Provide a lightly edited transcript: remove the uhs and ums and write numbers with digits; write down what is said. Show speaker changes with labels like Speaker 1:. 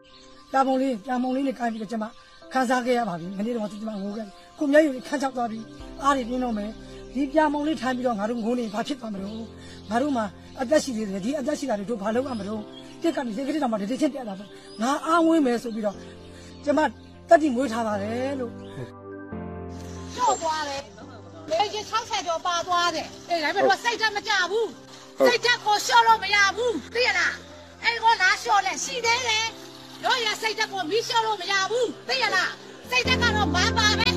Speaker 1: ပြာမုံလေးနဲ့ကိုင်းပြီးတော့ကျမခန်းစားခဲ့ရပါပြီမနေ့တော့ကျမငိုခဲ့ကိုမျက်ရည်ခန်းချောက်သွားပြီးအားတွေပြင်းတော့မယ်ဒီပြာမုံလေးထိုင်ပြီးတော့ငါတို့ငိုနေဘာဖြစ်သွားမလို့ငါတို့မှာအသက်ရှိသေးတယ်ဒီအသက်ရှိတာတွေတို့ဘာလုပ်ရမလို့တက်ကနေစိတ်ကလေးတော့မှတတိချင်းတက်လာတော့ငါအားဝင်းမယ်ဆိုပြီးတော့ကျမတက်တိမွေးထားပါတယ်လို့
Speaker 2: ကျော်သွားတယ်လေကြီး60ကျော်ပါသွားတယ်အေးဒါပေမဲ့စိတ်ဓာတ်မကြဘူးစိတ်ဓာတ်ကိုလျှော့လို့မရဘူးသိရလားအဲ့ကိုလာလျှော့လဲရှိသေးတယ်တို့ရစိတ်ဓာတ်ကိုမီးလျှော့လို့မရဘူးသိရလားစိတ်ဓာတ်ကတော့မပါပဲ